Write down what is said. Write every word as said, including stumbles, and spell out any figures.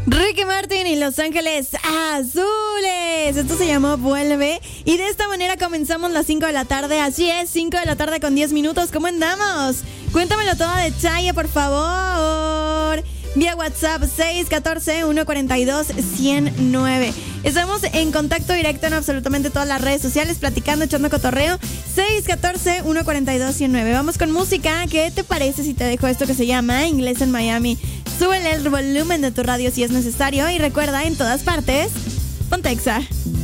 Ricky Martin y Los Ángeles Azules. Esto se llamó Vuelve. Y de esta manera comenzamos las cinco de la tarde. Así es, cinco de la tarde con diez minutos. ¿Cómo andamos? Cuéntamelo todo a detalle, por favor. Vía WhatsApp seis uno cuatro, uno cuatro dos, uno cero nueve. Estamos en contacto directo en absolutamente todas las redes sociales, platicando, echando cotorreo. seis uno cuatro, uno cuatro dos, uno cero nueve. Vamos con música. ¿Qué te parece si te dejo esto que se llama Inglés en Miami? Súbele el volumen de tu radio si es necesario. Y recuerda, en todas partes, ponte Exa.